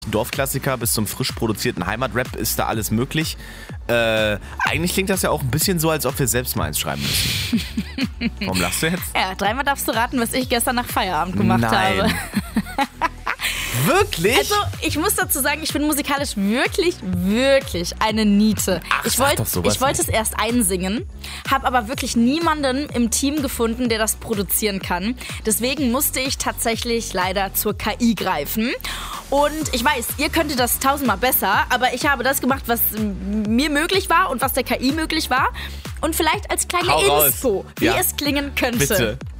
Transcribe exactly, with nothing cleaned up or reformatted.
Dorfklassiker bis zum frisch produzierten Heimatrap ist da alles möglich. Äh, eigentlich klingt das ja auch ein bisschen so, als ob wir selbst mal eins schreiben müssen. Warum lachst du jetzt? Ja, dreimal darfst du raten, was ich gestern nach Feierabend gemacht Nein. habe. Wirklich? Also, ich muss dazu sagen, ich bin musikalisch wirklich, wirklich eine Niete. Ach, ich sag wollte doch sowas ich wollte es nicht. erst einsingen, habe aber wirklich niemanden im Team gefunden, der das produzieren kann. Deswegen musste ich tatsächlich leider zur K I greifen. Und ich weiß, ihr könntet das tausendmal besser, aber ich habe das gemacht, was mir möglich war und was der K I möglich war. Und vielleicht als kleine Hau raus. Info, wie Ja. es klingen könnte. Bitte.